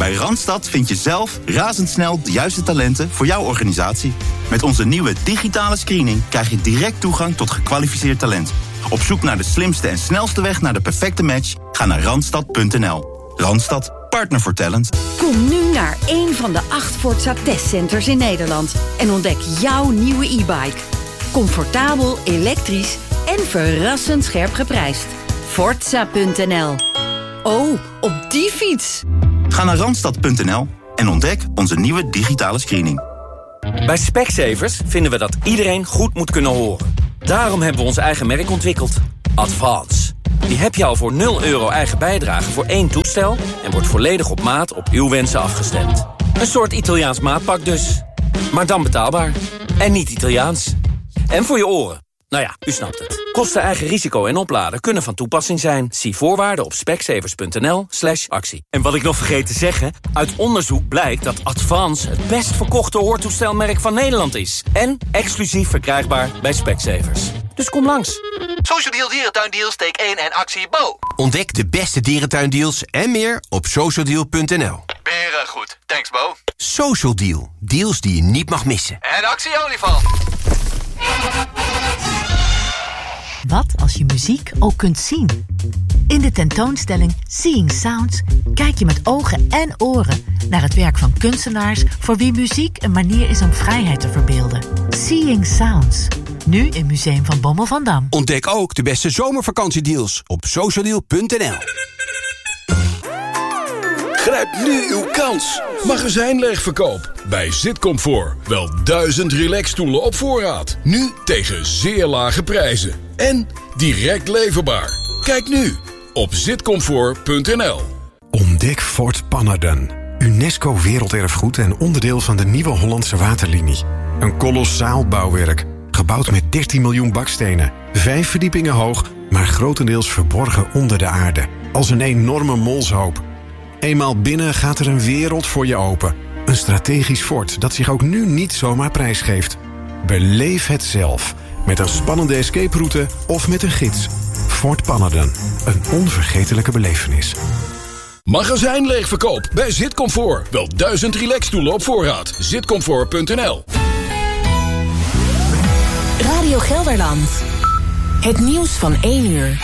Bij Randstad vind je zelf razendsnel de juiste talenten voor jouw organisatie. Met onze nieuwe digitale screening krijg je direct toegang tot gekwalificeerd talent. Op zoek naar de slimste en snelste weg naar de perfecte match? Ga naar Randstad.nl. Randstad, partner voor talent. Kom nu naar een van de 8 Forza testcenters in Nederland en ontdek jouw nieuwe e-bike. Comfortabel, elektrisch en verrassend scherp geprijsd. Forza.nl. Oh, op die fiets! Ga naar Randstad.nl en ontdek onze nieuwe digitale screening. Bij Specsavers vinden we dat iedereen goed moet kunnen horen. Daarom hebben we ons eigen merk ontwikkeld. Advance. Die heb je al voor €0 eigen bijdrage voor 1 toestel en wordt volledig op maat op uw wensen afgestemd. Een soort Italiaans maatpak dus. Maar dan betaalbaar. En niet Italiaans. En voor je oren. Nou ja, u snapt het. Kosten, eigen risico en opladen kunnen van toepassing zijn. Zie voorwaarden op specsavers.nl/actie. En wat ik nog vergeet te zeggen, uit onderzoek blijkt dat Advance het best verkochte hoortoestelmerk van Nederland is. En exclusief verkrijgbaar bij Specsavers. Dus kom langs. Social Deal Dierentuindeals, take 1 en actie Bo. Ontdek de beste dierentuindeals en meer op socialdeal.nl. Beren goed, thanks Bo. Social Deal, deals die je niet mag missen. En actie olifant. Wat als je muziek ook kunt zien? In de tentoonstelling Seeing Sounds kijk je met ogen en oren naar het werk van kunstenaars voor wie muziek een manier is om vrijheid te verbeelden. Seeing Sounds. Nu in Museum van Bommel van Dam. Ontdek ook de beste zomervakantiedeals op socialdeal.nl. Grijp nu uw kans. Magazijnleegverkoop bij Zitcomfort. Wel 1000 relaxstoelen op voorraad. Nu tegen zeer lage prijzen. En direct leverbaar. Kijk nu op zitcomfort.nl. Ontdek Fort Pannerden. UNESCO Werelderfgoed en onderdeel van de Nieuwe Hollandse Waterlinie. Een kolossaal bouwwerk. Gebouwd met 13 miljoen bakstenen. 5 verdiepingen hoog, maar grotendeels verborgen onder de aarde. Als een enorme molshoop. Eenmaal binnen gaat er een wereld voor je open. Een strategisch fort dat zich ook nu niet zomaar prijsgeeft. Beleef het zelf. Met een spannende escape route of met een gids. Fort Pannerden. Een onvergetelijke belevenis. Magazijnleegverkoop bij Zitcomfort. Wel 1000 relaxstoelen op voorraad. Zitcomfort.nl. Radio Gelderland. Het nieuws van 1 uur.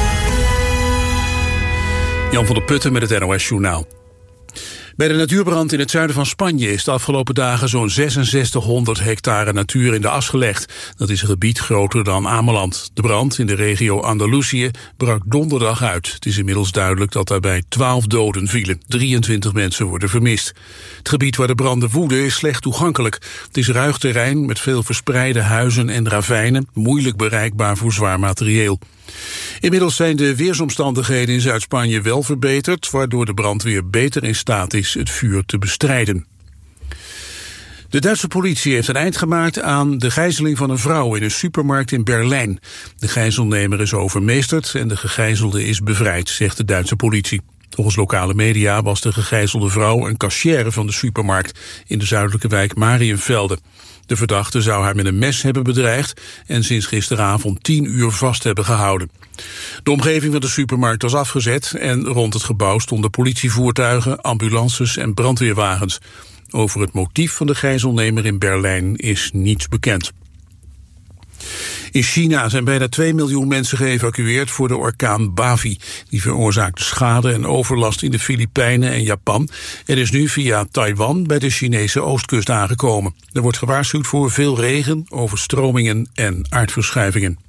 Jan van der Putten met het NOS-journaal. Bij de natuurbrand in het zuiden van Spanje is de afgelopen dagen zo'n 6600 hectare natuur in de as gelegd. Dat is een gebied groter dan Ameland. De brand in de regio Andalusië brak donderdag uit. Het is inmiddels duidelijk dat daarbij 12 doden vielen. 23 mensen worden vermist. Het gebied waar de branden woeden is slecht toegankelijk. Het is ruig terrein met veel verspreide huizen en ravijnen, moeilijk bereikbaar voor zwaar materieel. Inmiddels zijn de weersomstandigheden in Zuid-Spanje wel verbeterd, waardoor de brandweer beter in staat is het vuur te bestrijden. De Duitse politie heeft een eind gemaakt aan de gijzeling van een vrouw in een supermarkt in Berlijn. De gijzelnemer is overmeesterd en de gegijzelde is bevrijd, zegt de Duitse politie. Volgens lokale media was de gegijzelde vrouw een kassière van de supermarkt in de zuidelijke wijk Mariënvelde. De verdachte zou haar met een mes hebben bedreigd en sinds gisteravond 10 uur vast hebben gehouden. De omgeving van de supermarkt was afgezet en rond het gebouw stonden politievoertuigen, ambulances en brandweerwagens. Over het motief van de gijzelnemer in Berlijn is niets bekend. In China zijn bijna 2 miljoen mensen geëvacueerd voor de orkaan Bavi. Die veroorzaakte schade en overlast in de Filipijnen en Japan en is nu via Taiwan bij de Chinese oostkust aangekomen. Er wordt gewaarschuwd voor veel regen, overstromingen en aardverschuivingen.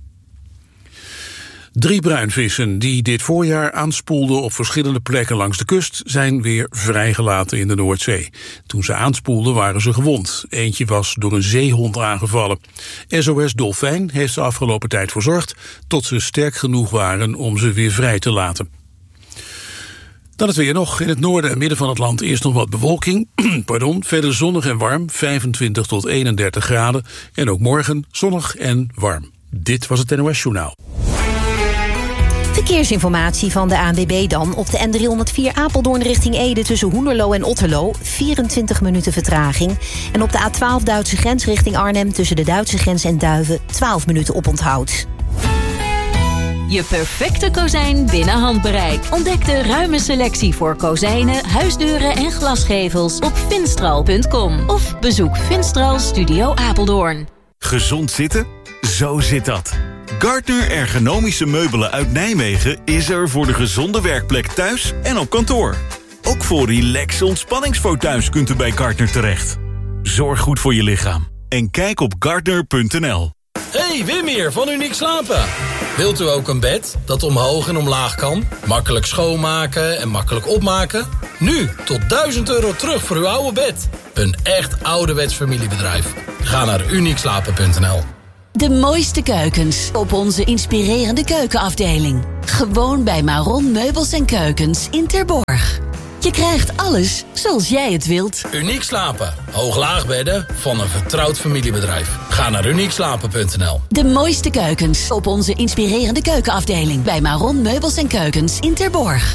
3 bruinvissen die dit voorjaar aanspoelden op verschillende plekken langs de kust zijn weer vrijgelaten in de Noordzee. Toen ze aanspoelden waren ze gewond. Eentje was door een zeehond aangevallen. SOS Dolfijn heeft de afgelopen tijd verzorgd tot ze sterk genoeg waren om ze weer vrij te laten. Dan het weer nog. In het noorden en midden van het land eerst nog wat bewolking. Verder zonnig en warm, 25 tot 31 graden. En ook morgen zonnig en warm. Dit was het NOS Journaal. Verkeersinformatie van de ANWB dan. Op de N304 Apeldoorn richting Ede tussen Hoenderloo en Otterlo 24 minuten vertraging. En op de A12 Duitse grens richting Arnhem tussen de Duitse grens en Duiven 12 minuten oponthoud. Je perfecte kozijn binnen handbereik. Ontdek de ruime selectie voor kozijnen, huisdeuren en glasgevels op finstral.com. Of bezoek Finstral Studio Apeldoorn. Gezond zitten? Zo zit dat. Gardner Ergonomische Meubelen uit Nijmegen is er voor de gezonde werkplek thuis en op kantoor. Ook voor relaxe ontspanningsfauteuils kunt u bij Gardner terecht. Zorg goed voor je lichaam en kijk op gardner.nl. Hey, Wim hier van Uniek Slapen. Wilt u ook een bed dat omhoog en omlaag kan? Makkelijk schoonmaken en makkelijk opmaken? Nu tot €1000 terug voor uw oude bed. Een echt ouderwets familiebedrijf. Ga naar uniekslapen.nl. De mooiste keukens op onze inspirerende keukenafdeling. Gewoon bij Maron Meubels en Keukens in Terborg. Je krijgt alles zoals jij het wilt. Uniek Slapen. Hoog-laag bedden van een vertrouwd familiebedrijf. Ga naar uniekslapen.nl. De mooiste keukens op onze inspirerende keukenafdeling. Bij Maron Meubels en Keukens in Terborg.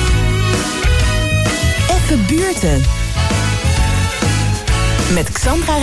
Even buurten. Met Xandra